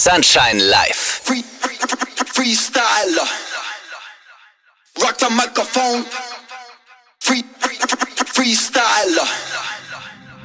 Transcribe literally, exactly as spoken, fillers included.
Sunshine Live. Free, free, freestyler. Rock the microphone. Free, free, freestyler.